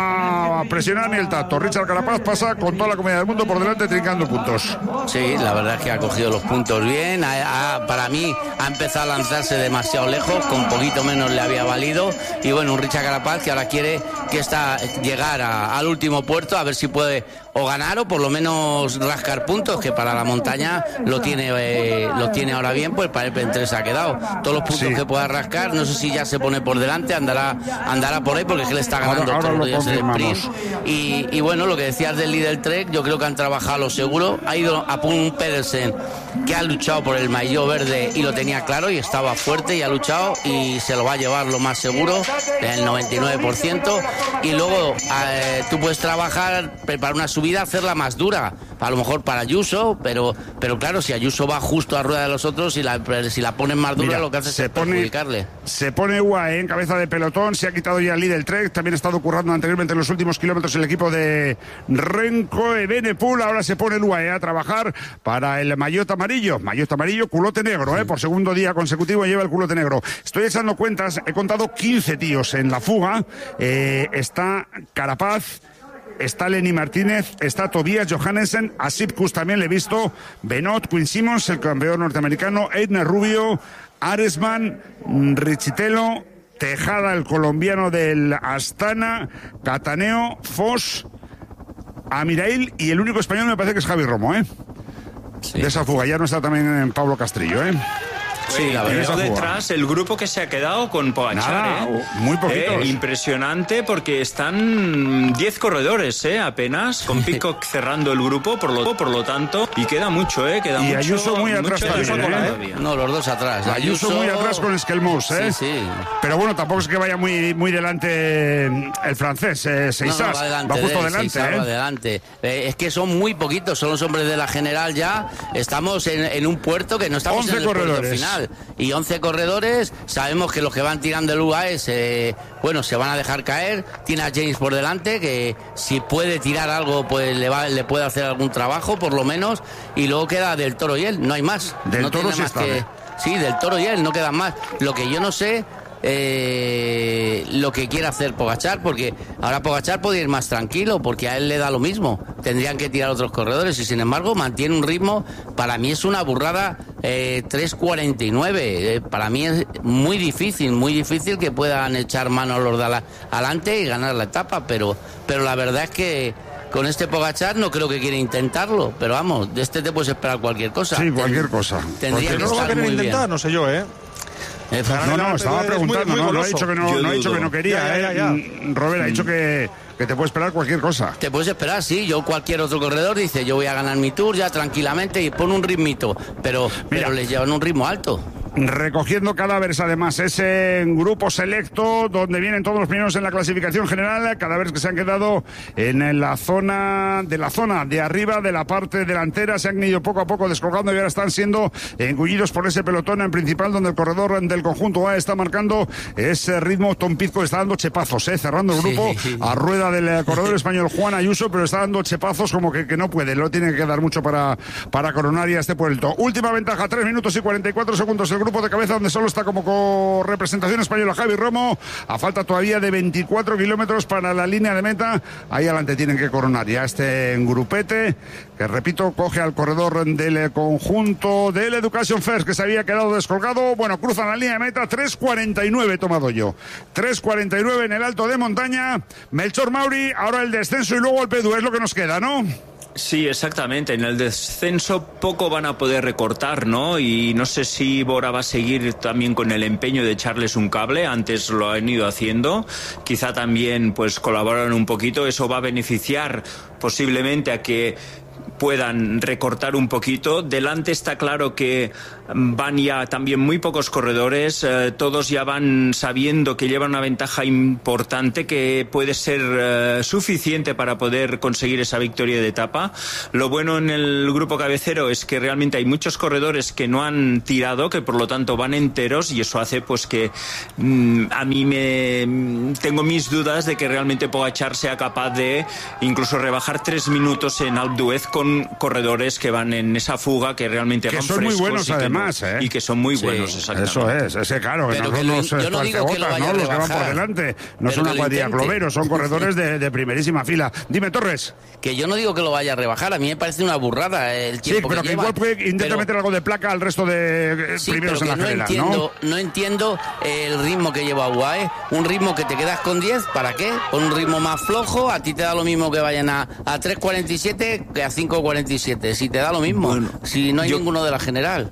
a presionar ni el tacto. Richard Carapaz pasa con toda la comunidad del mundo por delante, trincando puntos. Sí, la verdad es que ha cogido los puntos bien. Ha- ha- para mí ha empezado a lanzarse demasiado lejos, con poquito menos le había valido. Y bueno, un Richard Carapaz que ahora quiere que está llegar a- al último puerto, a ver si puede o ganar o por lo menos rascar puntos, que para la montaña lo tiene eh, lo tiene ahora bien, pues para el Pentré se ha quedado. Todos los puntos Sí. que pueda rascar, no sé si ya se pone por delante, andará andará por ahí, porque es que le está ganando Ahora- ahora todos los lo días el confirmamos. sprint. Y, y bueno, lo que decías del líder Trek, yo creo que han trabajado lo seguro. Ha ido a un Pedersen que ha luchado por el maillot verde y lo tenía claro y estaba fuerte y ha luchado y se lo va a llevar lo más seguro, el noventa y nueve por ciento. Y luego eh, tú puedes trabajar, preparar una subida, hacerla más dura, a lo mejor para Ayuso, pero pero claro, si Ayuso va justo a rueda de los otros y la, si la ponen más dura, Mira, lo que hace se es pone- perjudicarle. Se pone U A E en cabeza de pelotón, se ha quitado ya el líder Trek, también ha estado currando anteriormente en los últimos kilómetros el equipo de Renko Evenepoel. Ahora se pone el U A E a trabajar para el maillot amarillo, maillot amarillo, culote negro, ¿eh? Por segundo día consecutivo lleva el culote negro. Estoy echando cuentas, he contado quince tíos en la fuga, eh, está Carapaz, está Lenny Martínez, está Tobias Johannesen, a Sipkus también le he visto, Benot, Quinn Simmons, el campeón norteamericano, Edner Rubio, Aresman, Richitelo, Tejada, el colombiano del Astana, Cataneo, Foss, Amirail, y el único español me parece que es Javi Romo, ¿eh? sí. de esa fuga. Ya no está también en Pablo Castrillo, ¿eh? Sí, la verdad. Detrás el grupo que se ha quedado con Pogačar, ¿eh? Muy poquitos. Eh, impresionante porque están diez corredores, ¿eh? Apenas, con Pidcock cerrando el grupo, por lo, por lo tanto, y queda mucho, ¿eh? Queda y mucho. Ayuso muy atrás también, ¿eh? No, los dos atrás. Ayuso, Ayuso muy atrás con Esquelmós, ¿eh? Sí, sí. Pero bueno, tampoco es que vaya muy, muy delante el francés, eh, Seissas. No, no, va, adelante, va justo de, delante, Seissas, ¿eh? va adelante. Eh, es que son muy poquitos, son los hombres de la general ya. Estamos en, en un puerto que no estamos en el puerto final. Y once corredores, sabemos que los que van tirando el U A E eh, bueno, se van a dejar caer. Tiene a James por delante, que si puede tirar algo, pues le, va, le puede hacer algún trabajo, por lo menos. Y luego queda Del Toro y él, no hay más. Del no Toro sí más está, que... ¿eh? Sí, Del Toro y él, no quedan más. Lo que yo no sé... Eh, lo que quiere hacer Pogačar, porque ahora Pogačar puede ir más tranquilo, porque a él le da lo mismo, tendrían que tirar otros corredores y sin embargo mantiene un ritmo. Para mí es una burrada, eh, tres cuarenta y nueve, eh, para mí es muy difícil, muy difícil que puedan echar mano a los de la, adelante y ganar la etapa, pero, pero la verdad es que con este Pogačar no creo que quiera intentarlo, pero vamos, de este te puedes esperar cualquier cosa. Sí, cualquier cosa. Tendría porque que no lo va a querer intentar, bien. No sé yo, ¿eh? No, no, estaba preguntando, muy, muy no, no ha dicho que no, no ha dicho que no quería, ya, ya, ya, ya. ¿eh? Robert ha dicho que, que te puede esperar cualquier cosa. Te puedes esperar, sí, yo cualquier otro corredor dice, yo voy a ganar mi tour ya tranquilamente y pon un ritmito, pero, pero les llevan un ritmo alto. Recogiendo cadáveres, además, ese grupo selecto donde vienen todos los primeros en la clasificación general, cadáveres que se han quedado en la zona de la zona de arriba de la parte delantera, se han ido poco a poco descolgando y ahora están siendo engullidos por ese pelotón en principal, donde el corredor del conjunto A está marcando ese ritmo. Tom Pidcock está dando chepazos, ¿eh? Cerrando el grupo sí. a rueda del corredor español Juan Ayuso, pero está dando chepazos como que, que no puede, lo tiene que dar mucho para, para coronar ya este puerto. Última ventaja, tres minutos y cuarenta y cuatro segundos el grupo de cabeza, donde solo está como representación española Javi Romo, a falta todavía de veinticuatro kilómetros para la línea de meta. Ahí adelante tienen que coronar ya este grupete, que repito, coge al corredor del conjunto del Education First, que se había quedado descolgado. Bueno, cruzan la línea de meta, tres cuarenta y nueve he tomado yo, tres cuarenta y nueve en el alto de montaña. Melchor Mauri, ahora el descenso y luego el P D U, es lo que nos queda, ¿no? Sí, exactamente. En el descenso poco van a poder recortar, ¿no? Y no sé si Bora va a seguir también con el empeño de echarles un cable. Antes lo han ido haciendo. Quizá también pues colaboran un poquito. Eso va a beneficiar posiblemente a que puedan recortar un poquito. Delante está claro que van ya también muy pocos corredores, eh, todos ya van sabiendo que llevan una ventaja importante que puede ser eh, suficiente para poder conseguir esa victoria de etapa. Lo bueno en el grupo cabecero es que realmente hay muchos corredores que no han tirado, que por lo tanto van enteros, y eso hace pues que mm, a mí me tengo mis dudas de que realmente Pogačar sea capaz de incluso rebajar tres minutos en Alpe d'Huez con corredores que van en esa fuga, que realmente que van son frescos muy buenos y que además, no, ¿eh? y que son muy sí, buenos, exactamente. Eso es, ese claro, que pero no que son lo, los yo no digo que lo vaya ¿no? a Los que van por rebajar, delante, no son pero una cuadrilla cloveros, son corredores de, de primerísima fila. Dime, Torres. Que yo no digo que lo vaya a rebajar, a mí me parece una burrada el tiempo sí, pero que, que lleva, igual puede intentar pero... meter algo de placa al resto de sí, primeros pero en la no general, entiendo, ¿no? No entiendo el ritmo que lleva U A E, un ritmo que te quedas con diez, ¿para qué? Con un ritmo más flojo, a ti te da lo mismo que vayan a, a tres cuarenta y siete que a cinco cuarenta y siete, si te da lo mismo, bueno, si no hay yo... ninguno de la general.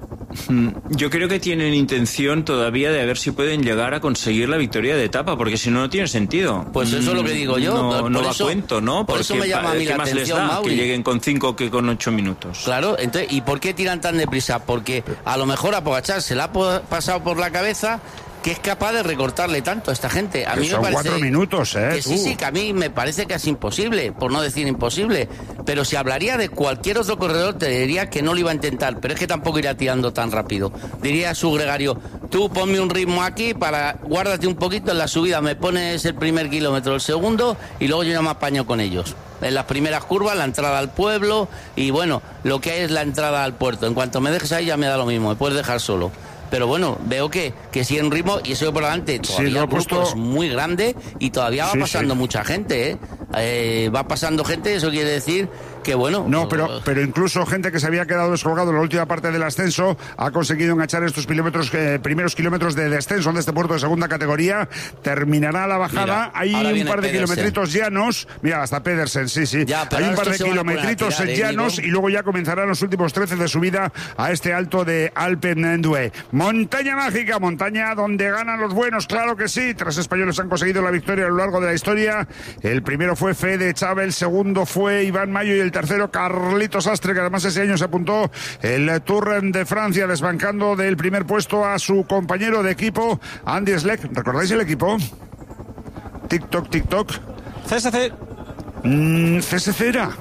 Yo creo que tienen intención todavía de a ver si pueden llegar a conseguir la victoria de etapa, porque si no, no tiene sentido. Pues eso es lo que digo yo. No, por no va eso, a cuento, ¿no? Por porque eso me llama a mí la más atención, les da Mauri. Que lleguen con cinco que con ocho minutos. Claro, entonces, ¿y por qué tiran tan deprisa? Porque a lo mejor a Pogačar se le ha pasado por la cabeza que es capaz de recortarle tanto a esta gente. A que mí son me parece cuatro minutos, ¿eh? Que sí, sí, que a mí me parece que es imposible, por no decir imposible. Pero si hablaría de cualquier otro corredor, te diría que no lo iba a intentar, pero es que tampoco irá tirando tan rápido. Diría a su gregario, tú ponme un ritmo aquí, para guárdate un poquito en la subida, me pones el primer kilómetro, el segundo, y luego yo ya me apaño con ellos. En las primeras curvas, la entrada al pueblo, y bueno, lo que es la entrada al puerto. En cuanto me dejes ahí ya me da lo mismo, me puedes dejar solo. Pero bueno, veo que, que sigue en ritmo y eso por delante todavía sí, el grupo puesto... es muy grande y todavía va sí, pasando sí. mucha gente, ¿eh? eh, va pasando gente, eso quiere decir que bueno... No, pero, pero incluso gente que se había quedado descolgado en la última parte del ascenso ha conseguido enganchar estos kilómetros, eh, primeros kilómetros de descenso de este puerto de segunda categoría. Terminará la bajada. Mira, hay un par de Pedersen. kilometritos llanos. Mira, hasta Pedersen, sí, sí. Ya, hay un par de kilometritos tirar, llanos, ¿eh, y luego ya comenzarán los últimos trece de subida a este alto de Alpendue. Montaña mágica, montaña donde ganan los buenos, claro que sí. Tres españoles han conseguido la victoria a lo largo de la historia. El primero fue Fede Chávez, el segundo fue Iván Mayo y el tercero Carlitos Sastre, que además ese año se apuntó el Tour de Francia, desbancando del primer puesto a su compañero de equipo, Andy Schleck. ¿Recordáis el equipo? TikTok, TikTok. C S C. Mm, C S C era.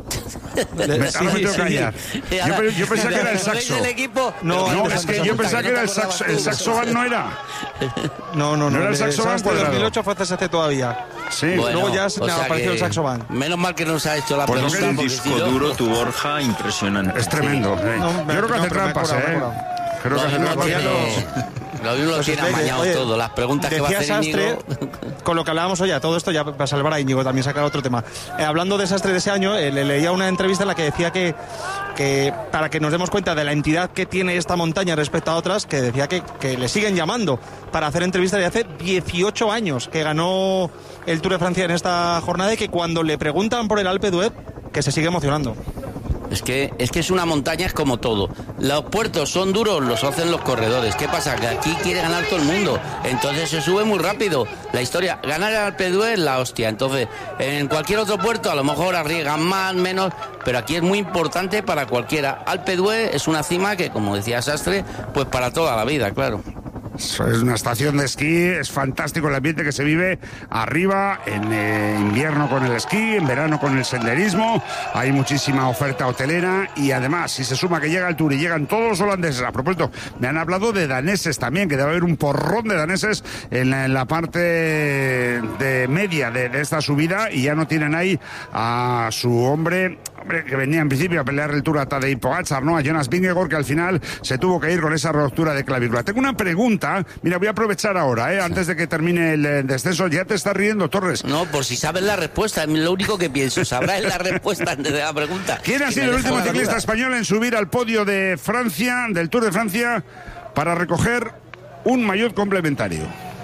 Me, sí, ahora me tengo sí. que callar. Yo, yo pensaba que era el saxo. No, no, es que yo pensaba que era el saxo. El saxoban no era. No, no, no. ¿No era el el saxoban de dos mil ocho fue C S C todavía. Sí. Bueno, luego ya o sea apareció el saxoban. Menos mal que nos ha hecho la Pues pregunta. no, que Un porque disco si no- duro, tu Borja, impresionante. Es tremendo. Sí. eh. No, Yo me- creo que no, hace pero me he trampas, curado, me he ¿eh? curado. Creo que Lo hace mismo trampas. tiene, lo mismo lo Pues tiene es que, amañado oye, todo. Las preguntas que va a Decía hacer Íñigo... Sastre, con lo que hablábamos hoy, a todo esto ya para salvar a Íñigo, también sacar otro tema. Eh, hablando de Sastre de ese año, eh, le leía una entrevista en la que decía que, que para que nos demos cuenta de la entidad que tiene esta montaña respecto a otras, que decía que, que le siguen llamando para hacer entrevistas de hace dieciocho años que ganó el Tour de Francia en esta jornada y que cuando le preguntan por el Alpe d'Huez, que se sigue emocionando. Es que, es que es una montaña, es como todo. Los puertos son duros, los hacen los corredores. ¿Qué pasa? Que aquí quiere ganar todo el mundo. Entonces se sube muy rápido. La historia, ganar el Alpe d'Huez es la hostia. Entonces, en cualquier otro puerto a lo mejor arriesgan más, menos, pero aquí es muy importante para cualquiera. Alpe d'Huez es una cima que, como decía Sastre, pues para toda la vida, claro. Es una estación de esquí, es fantástico el ambiente que se vive arriba, en eh, invierno con el esquí, en verano con el senderismo, hay muchísima oferta hotelera y además, si se suma que llega el Tour y llegan todos los holandeses, a propósito, me han hablado de daneses también, que debe haber un porrón de daneses en la, en la parte de media de, de esta subida y ya no tienen ahí a su hombre... Hombre, que venía en principio a pelear el Tour a Tadej Pogačar, ¿no? A Jonas Vingegaard, que al final se tuvo que ir con esa ruptura de clavícula. Tengo una pregunta, mira, voy a aprovechar ahora, ¿eh? Antes de que termine el eh, descenso. Ya te estás riendo, Torres. No, por si sabes la respuesta, es lo único que pienso. Sabrás la respuesta antes de la pregunta. ¿Quién ha Que sido me el último deja la ciclista duda. español en subir al podio de Francia, del Tour de Francia, para recoger un maillot complementario?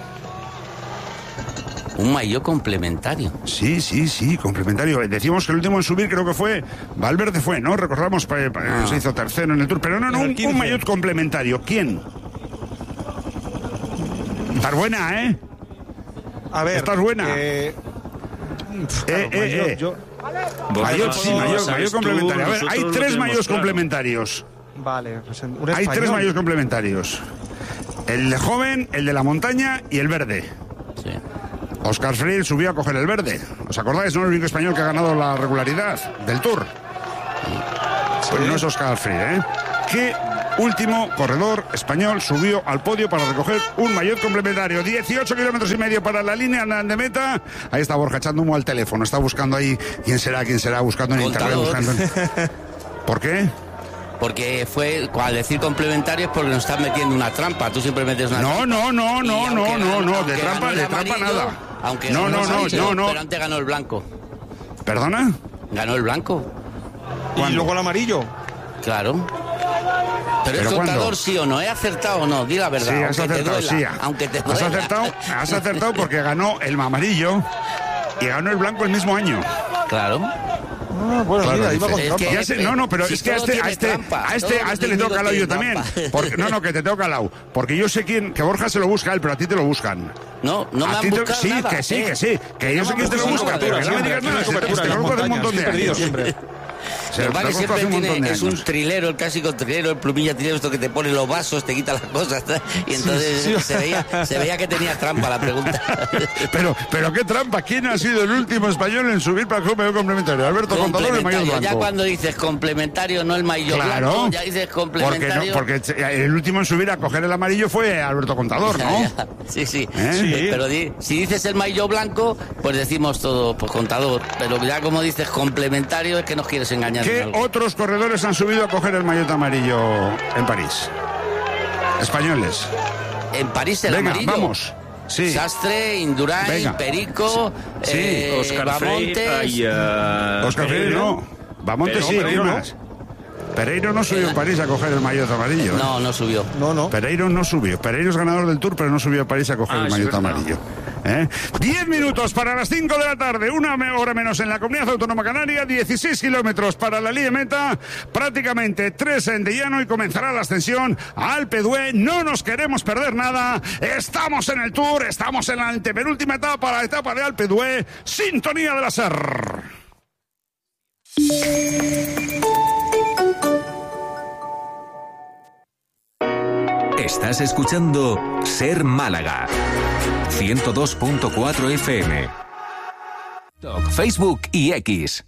Un maillot complementario. Sí, sí, sí, complementario. Decíamos que el último en subir creo que fue Valverde, fue, ¿no? Recordamos, pa, pa, Ah. se hizo tercero en el Tour, pero no, no, un, un maillot complementario. ¿Quién? Estás buena, ¿eh? A ver. Estás buena. Eh, Eh, eh, eh. yo- Maillot, sí, maillot, ¿sabes maillot tú? complementario. A ver, hay Nosotros lo tres tenemos maillots claro. complementarios. Vale, pues un Hay español. tres maillots complementarios. El de joven, el de la montaña y el verde. Sí. Oscar Freire subió a coger el verde. ¿Os acordáis? No es el único español que ha ganado la regularidad del Tour. Pues no es Oscar Freire, ¿eh? ¿Qué último corredor español subió al podio para recoger un maillot complementario? dieciocho kilómetros y medio para la línea de meta. Ahí está Borja echando humo al teléfono. Está buscando ahí quién será, quién será, buscando en internet. Contador. Buscando... ¿Por qué? Porque fue, al decir complementario es porque nos estás metiendo una trampa. Tú siempre metes una No, trampa. no, no, Y no, aunque no, ganó- no, no, aunque de trampa, ganó el de trampa amarillo, nada. Aunque No, ganó no, el no, amarillo, no, no. Pero antes ganó el blanco. ¿Perdona? Ganó el blanco. Y luego el amarillo. Claro. Pero, ¿Pero es contador, cuándo? sí o no. ¿He acertado o no? Di la verdad. Sí, has aunque te acertado, duela, sí. Aunque te Has duela. acertado, has acertado porque ganó el amarillo y ganó el blanco el mismo año. Claro. Ah, bueno, Claro, mira, iba con dice- trampa. Ya sé- no, no, pero Si es que a todo este, a tiene este, trampa, a este, todos a los este le tengo enemigos calado yo tienen también. trampa. Porque, no, no, que te tengo calado. Porque yo sé quién, que Borja se lo busca a él, pero a ti te lo buscan. No, no me A han ti te- buscado sí, nada. que sí, eh. que sí. Que yo no sé me quién te lo han busca, buscado pero que no me siempre, digas Aquí no nada. hay Si te cobertura te en las conozco hace un montañas, montón de estoy perdido años. siempre. Se Lo te que pasa es que conozco hace siempre un montón tiene, de es un años. trilero, el clásico trilero, el plumilla trilero, esto que te pone los vasos, te quita las cosas. Y entonces Sí, sí. Se, veía, se veía que tenía trampa la pregunta. Pero, pero qué trampa. ¿Quién ha sido el último español en subir para el maillot complementario? Alberto Contador, el maillot Complementario. Ya blanco. cuando dices complementario, no el maillot Claro, blanco, ya dices porque, no, complementario. porque el último en subir a coger el amarillo fue Alberto Contador, ¿no? Ya, ya. Sí, sí. ¿Eh? Sí. Pero di- si dices el maillot blanco, pues decimos todo, pues contador. Pero ya como dices complementario, es que nos quieres engañar. ¿Qué en algo. otros corredores han subido a coger el maillot amarillo en París? Españoles. En París el Venga, amarillo. vamos. Sí. Sastre, Indurain, Venga. Perico, Sí. eh, Oscar Bamontes. Freire, ay, uh, Oscar Freire no. Bamonte Pero, sí, Pereiro ¿quién no. más? Pereiro no subió en París a coger el maillot amarillo. ¿eh? No, no subió. No, no. Pereiro no subió. Pereiro es ganador del Tour, pero no subió a París a coger Ah, el es maillot verdad. amarillo. ¿Eh? Diez minutos para las cinco de la tarde, una hora menos en la Comunidad Autónoma Canaria, dieciséis kilómetros para la línea de meta, prácticamente tres en de llano y comenzará la ascensión a Alpe d'Huez. No nos queremos perder nada. Estamos en el Tour, estamos en la antepenúltima etapa, la etapa de Alpe d'Huez. Sintonía de la SER. Estás escuchando Ser Málaga ciento dos punto cuatro F M. Facebook y X.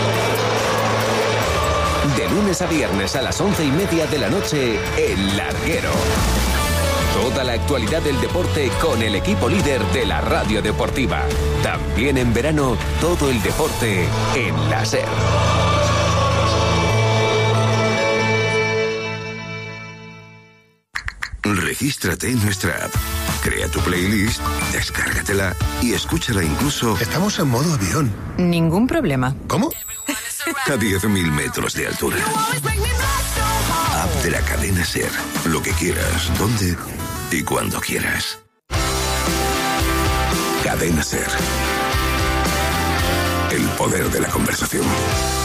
De lunes a viernes a las once y media de la noche, El Larguero. Toda la actualidad del deporte con el equipo líder de la radio deportiva. También en verano, todo el deporte en la SER. Regístrate en nuestra app, crea tu playlist, descárgatela y escúchala incluso... Estamos en modo avión. Ningún problema. ¿Cómo? A diez mil metros de altura. App de la cadena SER. Lo que quieras, donde y cuando quieras. Cadena SER. El poder de la conversación.